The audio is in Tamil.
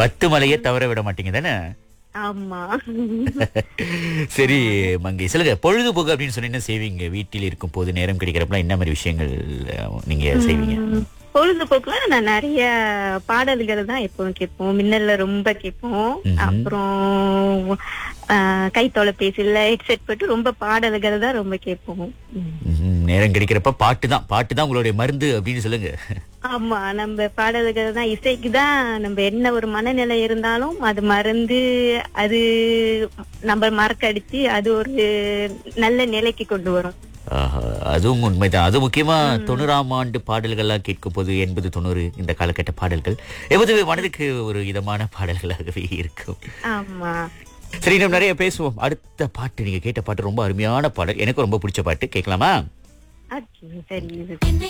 பத்து மலையே தவற விட மாட்டீங்க தானே? ஆமா. சரி மங்கை, சொல்லுங்க, பொழுதுபோக்கு அப்படின்னு சொன்னா என்ன செய்வீங்க? வீட்டில் இருக்கும் போது நேரம் கிடைக்கிறப்பலாம் என்ன மாதிரி விஷயங்கள் நீங்க செய்வீங்க? பொழுதுபோக்குல நான் நிறைய பாடல்கள் தான் எப்பவும் கேட்போம். மின்னல்ல ரொம்ப கேட்போம். அப்புறம் கை தொலைபேசியில ஹெட்செட் போட்டு ரொம்ப பாடல்கள் தான் ரொம்ப கேட்போம். நேரம் கிடைக்கிறப்ப பாட்டு தான் உங்களுடைய மருந்து அப்படின்னு சொல்லுங்க. ஆமா, நம்ம பாடல்கள் தான், இசைக்கு தான். நம்ம என்ன ஒரு மனநிலை இருந்தாலும் அது மறந்து, அது நம்ம மறக்கடிச்சு அது ஒரு நல்ல நிலைக்கு கொண்டு வரும். அதுவும் உண்மைதான். அது முக்கியமா 90ஆம் ஆண்டு பாடல்கள்லாம் கேட்கும் போது 80, 90 இந்த காலகட்ட பாடல்கள் எப்போதுமே மனதுக்கு ஒரு இதமான பாடல்களாகவே இருக்கும். ஆமா. சரி, நம்ம நிறைய பேசுவோம். அடுத்த பாட்டு, நீங்க கேட்ட பாட்டு ரொம்ப அருமையான பாடல், எனக்கு ரொம்ப பிடிச்ச பாட்டு, கேட்கலாமா? சரி.